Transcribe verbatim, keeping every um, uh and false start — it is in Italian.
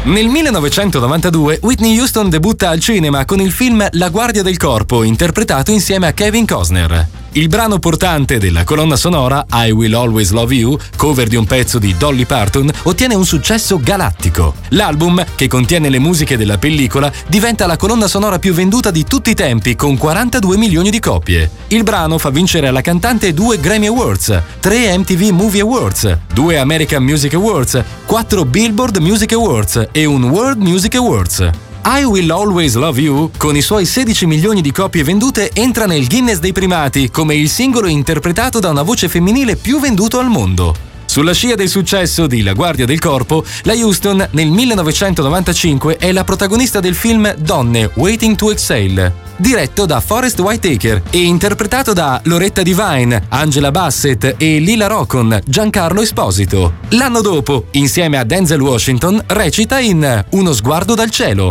Nel millenovecentonovantadue Whitney Houston debutta al cinema con il film La guardia del corpo, interpretato insieme a Kevin Costner. Il brano portante della colonna sonora, I Will Always Love You, cover di un pezzo di Dolly Parton, ottiene un successo galattico. L'album, che contiene le musiche della pellicola, diventa la colonna sonora più venduta di tutti i tempi, con quarantadue milioni di copie. Il brano fa vincere alla cantante due Grammy Awards, tre M T V Movie Awards, due American Music Awards, quattro Billboard Music Awards e un World Music Awards. I Will Always Love You, con i suoi sedici milioni di copie vendute, entra nel Guinness dei primati come il singolo interpretato da una voce femminile più venduto al mondo. Sulla scia del successo di La guardia del corpo, la Houston nel millenovecentonovantacinque è la protagonista del film Donne, Waiting to Exhale, diretto da Forest Whitaker e interpretato da Loretta Devine, Angela Bassett e Lila Rocon, Giancarlo Esposito. L'anno dopo, insieme a Denzel Washington, recita in Uno sguardo dal cielo.